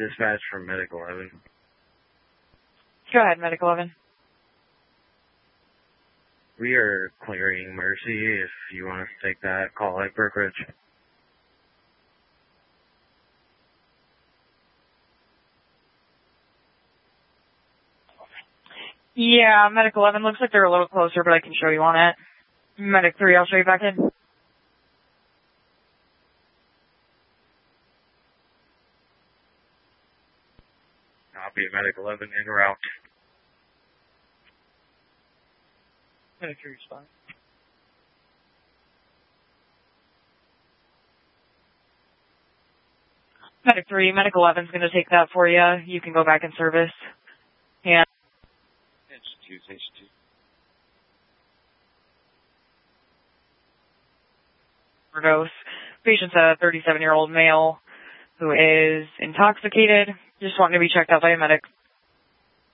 Dispatch from Medic 11. Go ahead, Medic 11. We are clearing Mercy. If you want us to take that, call at Brookridge. Yeah, Medic 11 looks like they're a little closer, but I can show you on it. Medic 3, I'll show you back in. Copy, Medic 11 en route. Medic 3 respond. Medic 3, Medic 11's going to take that for you. You can go back in service. And H2. overdose. Patient's a 37-year-old male who is intoxicated. Just wanting to be checked out by a medic.